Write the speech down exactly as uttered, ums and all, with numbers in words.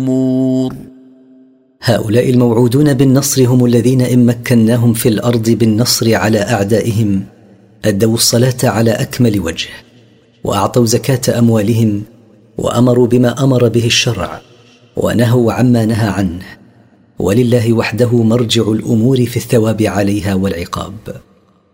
مور. هؤلاء الموعودون بالنصر هم الذين إن مكناهم في الأرض بالنصر على أعدائهم أدوا الصلاة على أكمل وجه، وأعطوا زكاة أموالهم، وأمروا بما أمر به الشرع، ونهوا عما نهى عنه، ولله وحده مرجع الأمور في الثواب عليها والعقاب.